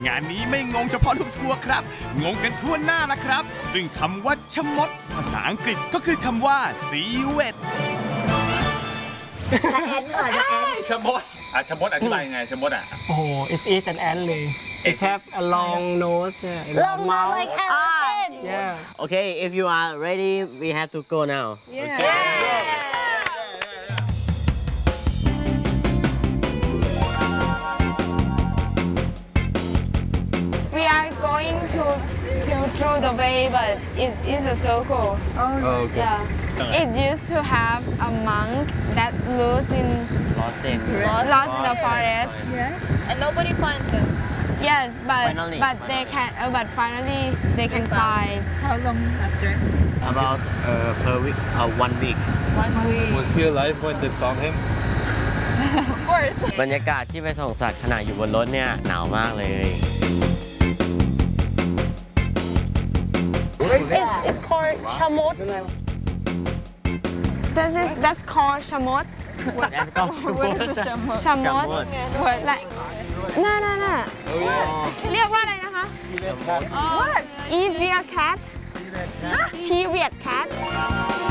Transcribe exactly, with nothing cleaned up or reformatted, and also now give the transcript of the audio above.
งานนี้ไม่งงเฉพาะลูกทัวร์ครับงงกันทั่วหน้านะครับซึ่งคำว่าชะมดภาษาอังกฤษก็คือคำว่า civet ชะมดอ่ะชะมดอธิบายยังไงชะมดอ่ะโอ้โห it is an ant เลย it have a long nose long mouth like elephant yeah Okay, if you are ready, we have to go now. yeah we are going to to through the way but it's, it's a circle oh, okay. yeah it used to have a monk that lives in Lost in. lost in the forest Yeah. And nobody finds them. yes but Finally, but they can uh, but finally they can find How long after? About uh, per week, uh, one week. One week. Was he alive when they found him? Of course. บรรยากาศที่ไปส่งสัตว์ขณะอยู่บนรถเนี่ยหนาวมากเลย It's, it's called chamot. this is that's called ชะมด What is a chamot? ชะมด like น่าน่าน่าเรียกว่าอะไรนะคะ What? Evian cat Peewit cat